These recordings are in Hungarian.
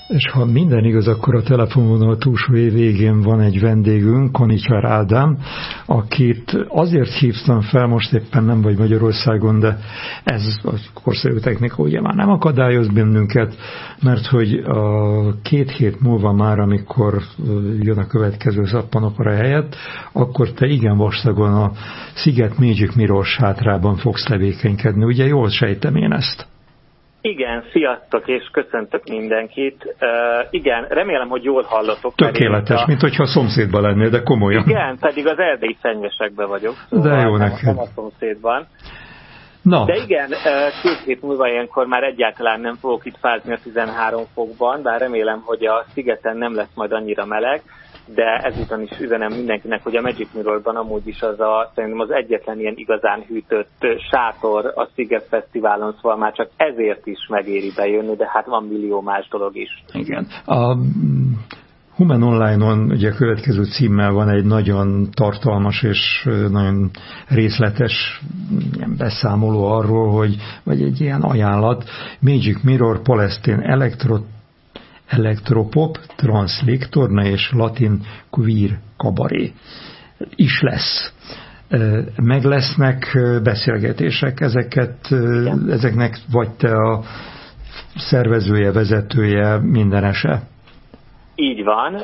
És ha minden igaz, akkor a telefonvonal túlsó végén van egy vendégünk, Konicsár Ádám, akit azért hívtam fel, most éppen nem vagy Magyarországon, de ez a korszerű technika ugye már nem akadályoz bennünket, mert hogy 2 hét múlva már, amikor jön a következő szappanopera helyett, akkor te igen vastagon a Sziget Magic Mirror sátrában fogsz tevékenykedni. Ugye jól sejtem én ezt? Igen, sziasztok, és köszöntök mindenkit. Igen, remélem, hogy jól hallatok. Tökéletes, mint hogyha szomszédban lennél, de komolyan. Igen, pedig az erdélyi Szennyesekben vagyok. Szóval de jó neked. Nem a szomszédban. Na. De igen, 2 hét múlva ilyenkor már egyáltalán nem fogok itt fázni a 13 fokban, bár remélem, hogy a szigeten nem lesz majd annyira meleg, de ezután is üzenem mindenkinek, hogy a Magic Mirrorban amúgy is szerintem az egyetlen ilyen igazán hűtött sátor a Sziget Fesztiválon, szóval már csak ezért is megéri bejönni, de hát van millió más dolog is. Igen. A Human Online-on ugye következő címmel van egy nagyon tartalmas és nagyon részletes beszámoló arról, vagy egy ilyen ajánlat, Magic Mirror Palestine Elektropop, Translik, torna és latin queer kabaré is lesz. Meg lesznek beszélgetések, ezeknek vagy te a szervezője, vezetője, mindenese? Így van.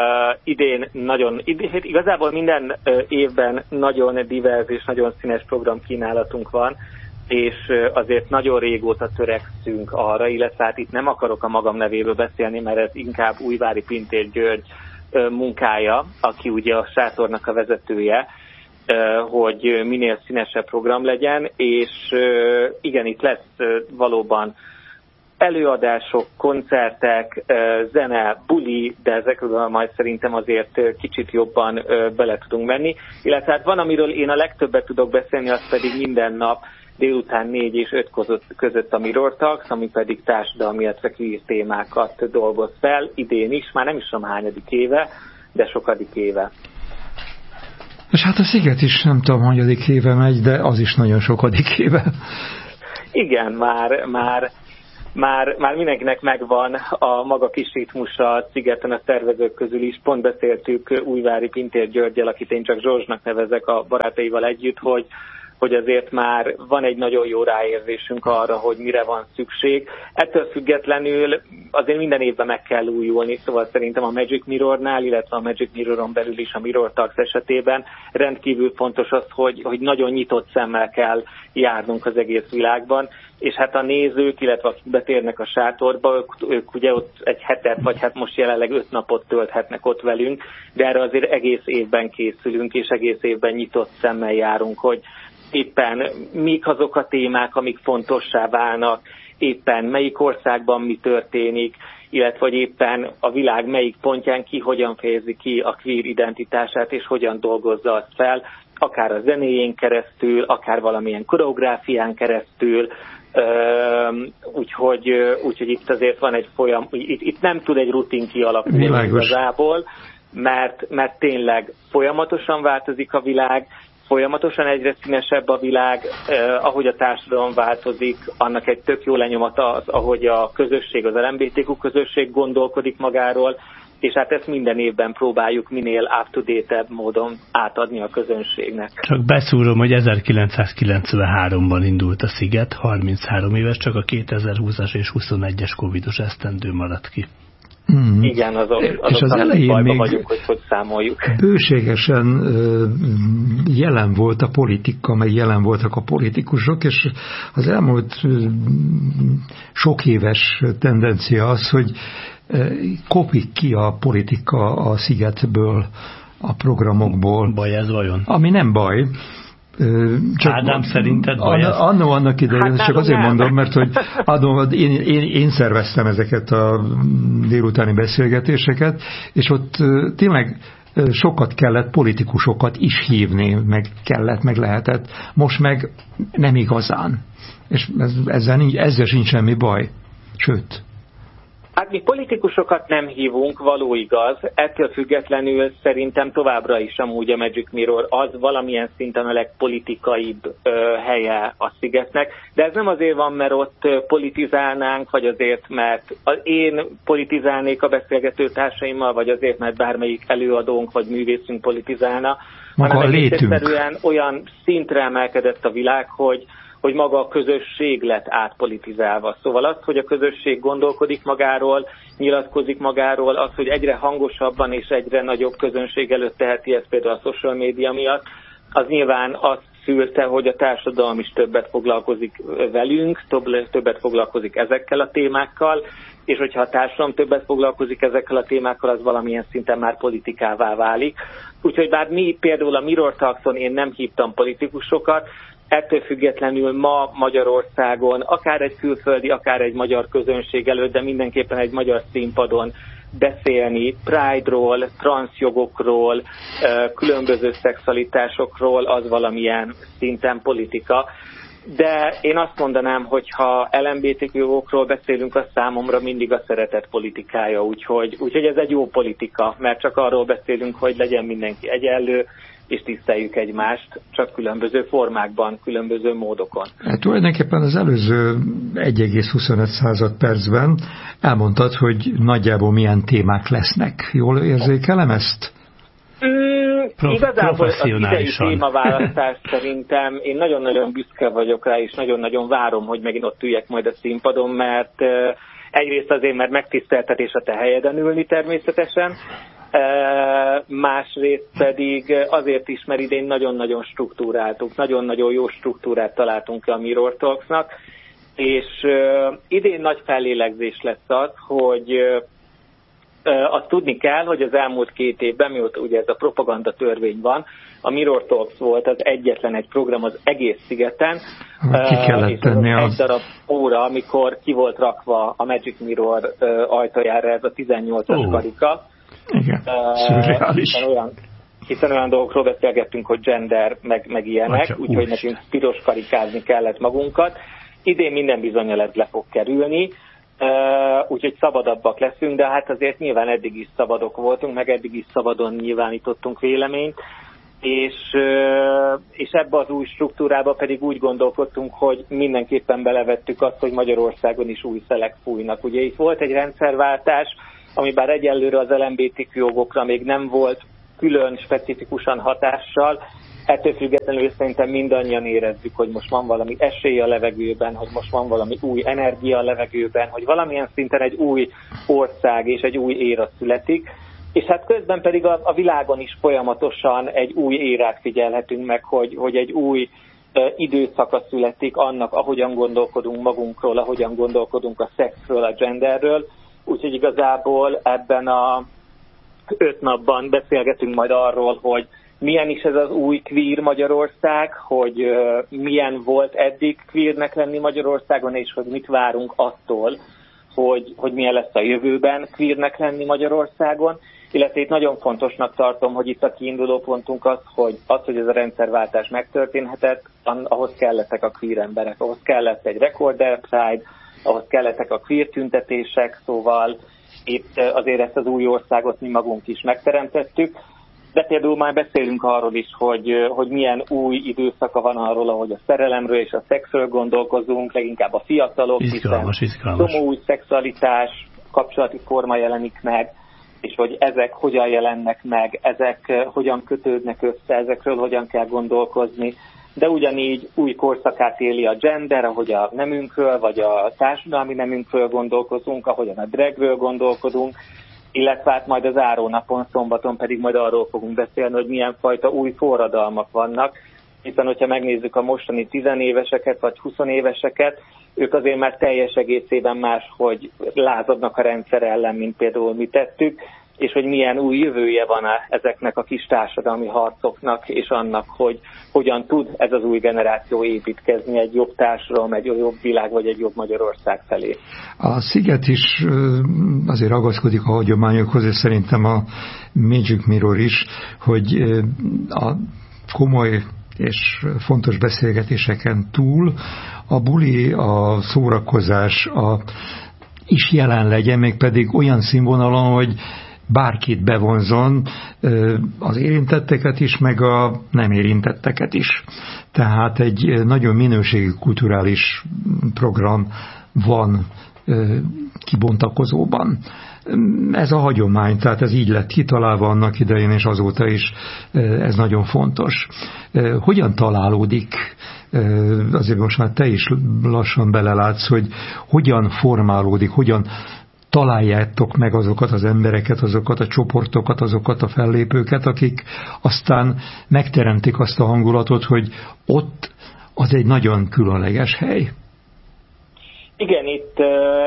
Igazából minden évben nagyon divers és nagyon színes programkínálatunk van, és azért nagyon régóta törekszünk arra, illetve hát itt nem akarok a magam nevéből beszélni, mert ez inkább Újvári Pintér György munkája, aki ugye a sátornak a vezetője, hogy minél színesebb program legyen, és igen, itt lesz valóban előadások, koncertek, zene, buli, de ezekről majd szerintem azért kicsit jobban bele tudunk menni. Illetve hát van, amiről én a legtöbbet tudok beszélni, az pedig minden nap délután 4 és 5 között a Mirror Talks, ami pedig társadalmi, illetve queer témákat dolgoz fel, idén is, már nem is tudom hányadik éve, de sokadik éve. És hát a Sziget is nem tudom, hanyadik éve megy, de az is nagyon sokadik éve. Igen, már mindenkinek megvan a maga kis ritmusa a Szigeten a szervezők közül is. Pont beszéltük Újvári Pintér Györggyel, akit én csak Zsorzsnak nevezek a barátaival együtt, hogy azért már van egy nagyon jó ráérzésünk arra, hogy mire van szükség. Ettől függetlenül azért minden évben meg kell újulni, szóval szerintem a Magic Mirrornál, illetve a Magic Mirroron belül is a Mirror Talks esetében rendkívül fontos az, hogy nagyon nyitott szemmel kell járnunk az egész világban, és hát a nézők, illetve akik betérnek a sátorba, ők ugye ott egy hetet, vagy hát most jelenleg 5 napot tölthetnek ott velünk, de erre azért egész évben készülünk, és egész évben nyitott szemmel járunk, hogy éppen mik azok a témák, amik fontossá válnak, éppen melyik országban mi történik, illetve hogy éppen a világ melyik pontján ki hogyan fejezi ki a queer identitását, és hogyan dolgozza azt fel, akár a zenéjén keresztül, akár valamilyen koreográfián keresztül, úgyhogy itt azért van egy folyam, itt nem tud egy rutin kialakulni igazából, mert tényleg folyamatosan változik a világ, folyamatosan egyre színesebb a világ, ahogy a társadalom változik, annak egy tök jó lenyomata az, ahogy a közösség, az LMBTQ közösség gondolkodik magáról, és hát ezt minden évben próbáljuk minél up-to-date-ebb módon átadni a közönségnek. Csak beszúrom, hogy 1993-ban indult a Sziget, 33 éves, csak a 2020-as és 21-es Covid-os esztendő maradt ki. Igen, és az elején még vagyunk, hogy számoljuk. Bőségesen jelen volt a politika, meg jelen voltak a politikusok, és az elmúlt sok éves tendencia az, hogy kopik ki a politika a Szigetből, a programokból. Baj ez vajon? Ami nem baj. Csak Ádám, szerinted baj ez? Annak idején, csak azért mondom, mert hogy én szerveztem ezeket a délutáni beszélgetéseket, és ott tényleg sokat kellett politikusokat is hívni, meg kellett, meg lehetett. Most meg nem igazán. És ezzel sincs semmi baj. Sőt. Hát mi politikusokat nem hívunk, való igaz. Ettől függetlenül szerintem továbbra is amúgy a Magic Mirror az valamilyen szinten a legpolitikaibb helye a Szigetnek. De ez nem azért van, mert ott politizálnánk, vagy azért, mert én politizálnék a beszélgető társaimmal, vagy azért, mert bármelyik előadónk vagy művészünk politizálna, hanem egyszerűen olyan szintre emelkedett a világ, hogy maga a közösség lett átpolitizálva. Szóval az, hogy a közösség gondolkodik magáról, nyilatkozik magáról, az, hogy egyre hangosabban és egyre nagyobb közönség előtt teheti ezt például a social média miatt, az nyilván azt szülte, hogy a társadalom is többet foglalkozik velünk, többet foglalkozik ezekkel a témákkal, és hogyha a társadalom többet foglalkozik ezekkel a témákkal, az valamilyen szinten már politikává válik. Úgyhogy bár mi például a Mirror Talkson én nem hívtam politikusokat, ettől függetlenül ma Magyarországon, akár egy külföldi, akár egy magyar közönség előtt, de mindenképpen egy magyar színpadon beszélni Pride-ról, transzjogokról, különböző szexualitásokról, az valamilyen szinten politika. De én azt mondanám, hogy ha LMBTQ jogokról beszélünk, az számomra mindig a szeretet politikája, úgyhogy ez egy jó politika, mert csak arról beszélünk, hogy legyen mindenki egyenlő, és tiszteljük egymást, csak különböző formákban, különböző módokon. Hát tulajdonképpen az előző 1,25 percben elmondtad, hogy nagyjából milyen témák lesznek. Jól érzékelem ezt? Igazából az idei témaválasztás szerintem én nagyon-nagyon büszke vagyok rá, és nagyon-nagyon várom, hogy megint ott üljek majd a színpadon, mert egyrészt azért, mert megtiszteltetés a te helyeden ülni természetesen, másrészt pedig azért is, mert idén nagyon-nagyon struktúráltuk, nagyon-nagyon jó struktúrát találtunk ki a Mirror Talksnak, és idén nagy fellélegzés lesz az, hogy azt tudni kell, hogy az elmúlt 2 évben, mióta ugye ez a propaganda törvény van, a Mirror Talks volt az egyetlen egy program az egész szigeten, és egy darab óra, amikor ki volt rakva a Magic Mirror ajtajára ez a 18-as karika. Igen, szürreális. Hiszen olyan dolgokról beszélgettünk, hogy gender, meg ilyenek, úgyhogy nekünk piros karikázni kellett magunkat. Idén minden bizonnyal ez le fog kerülni, úgyhogy szabadabbak leszünk, de hát azért nyilván eddig is szabadok voltunk, meg eddig is szabadon nyilvánítottunk véleményt, és ebbe az új struktúrába pedig úgy gondolkodtunk, hogy mindenképpen belevettük azt, hogy Magyarországon is új szelek fújnak. Ugye itt volt egy rendszerváltás, ami bár egyelőre az LMBTQ jogokra még nem volt külön, specifikusan hatással, ettől függetlenül szerintem mindannyian érezzük, hogy most van valami esély a levegőben, hogy most van valami új energia a levegőben, hogy valamilyen szinten egy új ország és egy új éra születik, és hát közben pedig a világon is folyamatosan egy új érát figyelhetünk meg, hogy egy új időszaka születik annak, ahogyan gondolkodunk magunkról, ahogyan gondolkodunk a szexről, a genderről. Úgyhogy igazából ebben a 5 napban beszélgetünk majd arról, hogy milyen is ez az új queer Magyarország, hogy milyen volt eddig queernek lenni Magyarországon, és hogy mit várunk attól, hogy milyen lesz a jövőben queernek lenni Magyarországon. Illetve itt nagyon fontosnak tartom, hogy itt a kiinduló pontunk az, hogy ez a rendszerváltás megtörténhetett, ahhoz kellettek a queer emberek, ahhoz kellett egy Recorder Pride, ahhoz kellettek a queer tüntetések, szóval itt azért ezt az új országot mi magunk is megteremtettük. De például már beszélünk arról is, hogy milyen új időszaka van arról, ahogy a szerelemről és a szexről gondolkozunk, leginkább a fiatalok, izgalmas. Csomó új szexualitás, kapcsolati forma jelenik meg, és hogy ezek hogyan jelennek meg, ezek hogyan kötődnek össze, ezekről hogyan kell gondolkozni. De ugyanígy új korszakát éli a gender, ahogy a nemünkről, vagy a társadalmi nemünkről gondolkozunk, ahogyan a dragről gondolkodunk, illetve hát majd az árónapon, szombaton pedig majd arról fogunk beszélni, hogy milyen fajta új forradalmak vannak, hiszen hogyha megnézzük a mostani 10 éveseket vagy 20 éveseket, ők azért már teljes egészében máshogy lázadnak a rendszer ellen, mint például mi tettük, és hogy milyen új jövője van ezeknek a kis társadalmi harcoknak, és annak, hogy hogyan tud ez az új generáció építkezni egy jobb társadalom, egy jobb világ, vagy egy jobb Magyarország felé. A Sziget is azért ragaszkodik a hagyományokhoz, és szerintem a Magic Mirror is, hogy a komoly és fontos beszélgetéseken túl a buli, a szórakozás, a is jelen legyen, mégpedig olyan színvonalon, hogy bárkit bevonzon, az érintetteket is, meg a nem érintetteket is. Tehát egy nagyon minőségi kulturális program van kibontakozóban. Ez a hagyomány, tehát ez így lett kitalálva annak idején, és azóta is ez nagyon fontos. Hogyan találódik, azért most már te is lassan belelátsz, hogy hogyan formálódik, hogyan találjátok meg azokat az embereket, azokat a csoportokat, azokat a fellépőket, akik aztán megteremtik azt a hangulatot, hogy ott az egy nagyon különleges hely. Igen, itt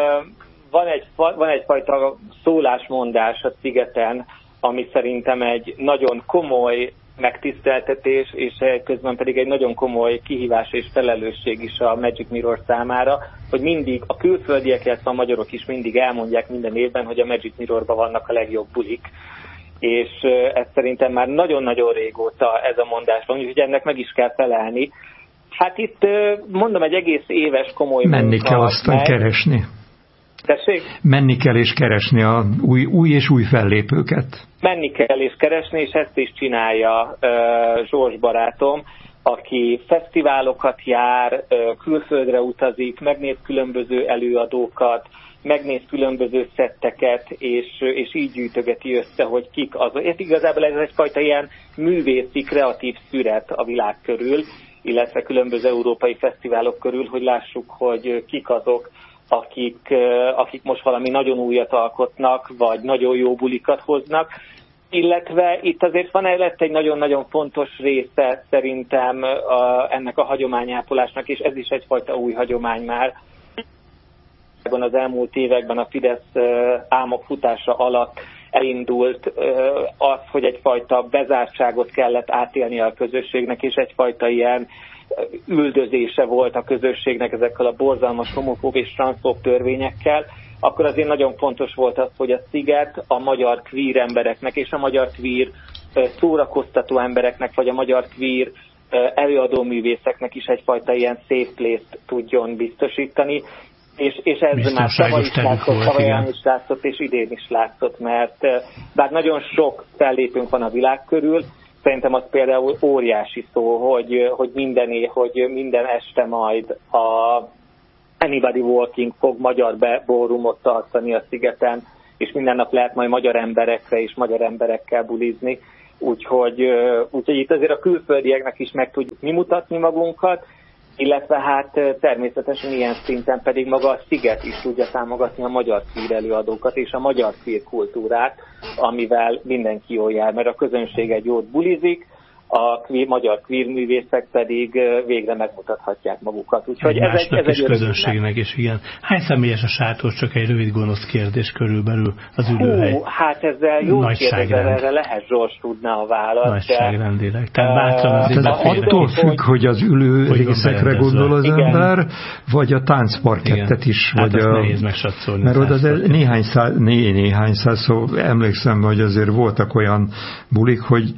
van egyfajta szólásmondás a szigeten, ami szerintem egy nagyon komoly megtiszteltetés, és közben pedig egy nagyon komoly kihívás és felelősség is a Magic Mirror számára, hogy mindig a külföldiek, illetve a magyarok is mindig elmondják minden évben, hogy a Magic Mirrorban vannak a legjobb bulik. És ez szerintem már nagyon-nagyon régóta ez a mondás van, úgyhogy ennek meg is kell felelni. Hát itt mondom, egy egész éves komoly menni kell aztán keresni. Tessék? Menni kell és keresni a új és új fellépőket. Menni kell és keresni, és ezt is csinálja Zsors barátom, aki fesztiválokat jár, külföldre utazik, megnéz különböző előadókat, megnéz különböző szetteket, és így gyűjtögeti össze, hogy kik azok. És igazából ez egyfajta ilyen művészi, kreatív szüret a világ körül, illetve különböző európai fesztiválok körül, hogy lássuk, hogy kik azok, akik most valami nagyon újat alkotnak, vagy nagyon jó bulikat hoznak. Illetve itt azért van egy nagyon-nagyon fontos része szerintem ennek a hagyományápolásnak, és ez is egyfajta új hagyomány már. Az elmúlt években a Fidesz álmok futása alatt elindult az, hogy egyfajta bezártságot kellett átélni a közösségnek, és egyfajta ilyen üldözése volt a közösségnek ezekkel a borzalmas homofób és transzfób törvényekkel, akkor azért nagyon fontos volt az, hogy a sziget a magyar queer embereknek és a magyar queer szórakoztató embereknek, vagy a magyar queer előadóművészeknek is egyfajta ilyen safe place-t tudjon biztosítani, és ez már tavaly is látszott, tavalyán is látszott, és idén is látszott, mert bár nagyon sok fellépőnk van a világ körül, szerintem az például óriási szó, hogy minden este majd a Anybody Walking fog magyar ballroomot tartani a szigeten, és minden nap lehet majd magyar emberekre és magyar emberekkel bulizni. Úgyhogy itt azért a külföldieknek is meg tudjuk mi mutatni magunkat, illetve hát természetesen ilyen szinten pedig maga a sziget is tudja támogatni a magyar queer előadókat és a magyar queer kultúrát, amivel mindenki jól jár, mert a közönség egy jót bulizik, a magyar queer művészek pedig végre megmutathatják magukat. Úgyhogy ez egy közönségnek is, igen. Hány személyes a sátor? Csak egy rövid gonosz kérdés körülbelül az ülőhely. Hát ezzel jó kérdezel, erre lehet Zsors tudná a választ. Nagyságrendileg. Tehát bátran attól függ, hogy az ülő részekre gondol az ember, vagy a táncparkettet is. Hát vagy nehéz megsatszolni. Mert oda néhány száz szó, emlékszem, hogy azért voltak olyan bulik, hogy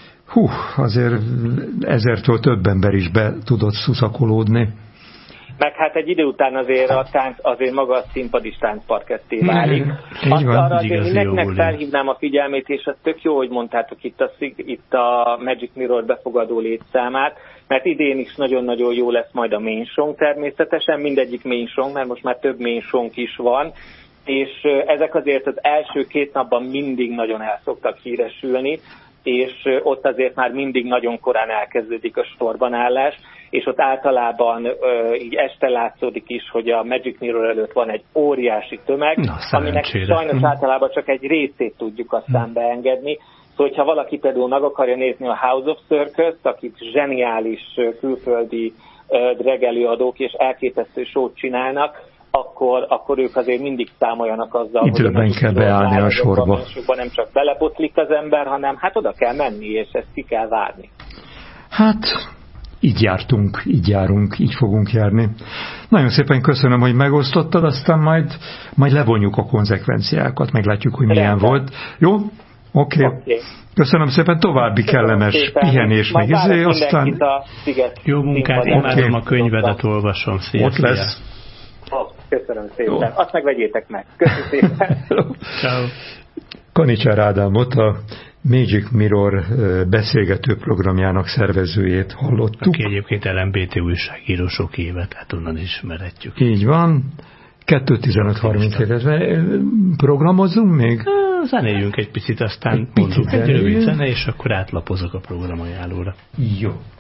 azért 1000-től több ember is be tudott szuszakolódni. Meg hát egy idő után azért a tánc, azért maga a színpad is táncparketté válik. Arra azért mindenkinek felhívnám a figyelmét, és az tök jó, hogy mondtátok itt a Magic Mirror befogadó létszámát, mert idén is nagyon-nagyon jó lesz majd a main show természetesen, mindegyik main show, mert most már több main show is van, és ezek azért az első 2 napban mindig nagyon el szoktak híresülni, és ott azért már mindig nagyon korán elkezdődik a sorbanállás, és ott általában így este látszódik is, hogy a Magic Mirror előtt van egy óriási tömeg, aminek sajnos általában csak egy részét tudjuk aztán beengedni. Szóval, hogyha valaki például meg akarja nézni a House of Circus-t, akik zseniális külföldi drag előadók és elképesztő show-t csinálnak, akkor ők azért mindig számoljanak azzal, időben kell beállni a sorba. Nem csak belebotlik az ember, hanem hát oda kell menni, és ezt ki kell várni. Hát így jártunk, így járunk, így fogunk járni. Nagyon szépen köszönöm, hogy megosztottad, aztán majd levonjuk a konzekvenciákat, meglátjuk, hogy milyen volt. Jó? Oké. Köszönöm szépen, további kellemes pihenés, meg aztán... Jó munkát, imádom a könyvedet, olvasom. Szia, ott lesz. Oh. Köszönöm szépen. Azt meg vegyétek meg. Köszönöm szépen. Ciao. Kanicsár Ádámot, a Magic Mirror beszélgető programjának szervezőjét hallottuk. Aki egyébként LMBT újságíró sok éve, tehát onnan ismerhetjük. Így van. 2:15:30 évet. Programozzunk még? Zenéljünk egy picit, aztán mondjuk egy rövid zene, és akkor átlapozok a programajánlóra. Jó.